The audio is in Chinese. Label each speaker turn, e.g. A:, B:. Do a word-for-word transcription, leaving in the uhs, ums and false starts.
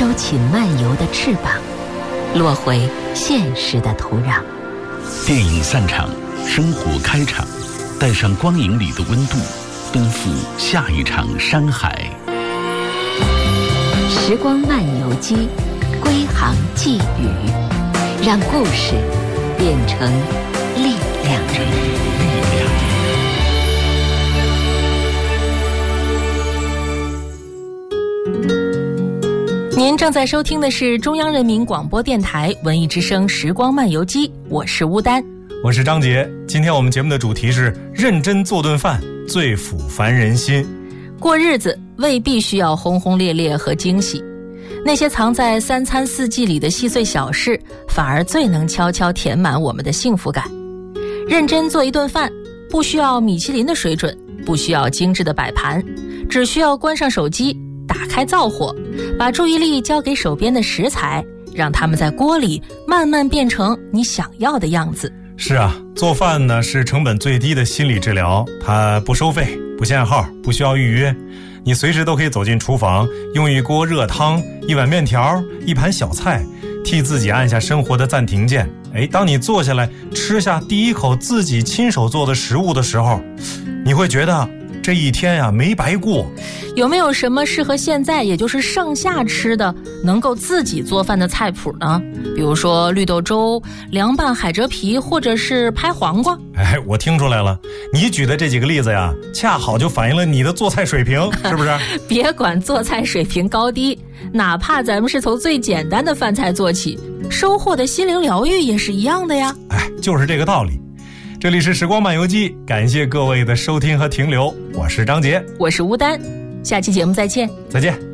A: 收起漫游的翅膀，落回现实的土壤。
B: 电影散场，生活开场，带上光影里的温度，奔赴下一场山海。
A: 时光漫游记，归航寄语，让故事变成力量。
B: 力量。
C: 您正在收听的是中央人民广播电台文艺之声时光漫游记，我是乌丹，
D: 我是张杰。今天我们节目的主题是认真做顿饭，最抚凡人心。
C: 过日子未必需要轰轰烈烈和惊喜，那些藏在三餐四季里的细碎小事，反而最能悄悄填满我们的幸福感。认真做一顿饭，不需要米其林的水准，不需要精致的摆盘，只需要关上手机，打开灶火，把注意力交给手边的食材，让它们在锅里慢慢变成你想要的样子。
D: 是啊，做饭呢是成本最低的心理治疗，它不收费，不限号，不需要预约，你随时都可以走进厨房，用一锅热汤，一碗面条，一盘小菜，替自己按下生活的暂停键。哎，当你坐下来吃下第一口自己亲手做的食物的时候，你会觉得这一天呀、啊、没白过。
C: 有没有什么适合现在也就是盛夏吃的能够自己做饭的菜谱呢？比如说绿豆粥、凉拌海蜇皮，或者是拍黄瓜。
D: 哎，我听出来了，你举的这几个例子呀，恰好就反映了你的做菜水平，是不是？
C: 别管做菜水平高低，哪怕咱们是从最简单的饭菜做起，收获的心灵疗愈也是一样的呀。
D: 哎，就是这个道理。这里是时光漫游记，感谢各位的收听和停留，我是张杰，
C: 我是乌丹，下期节目再见，
D: 再见。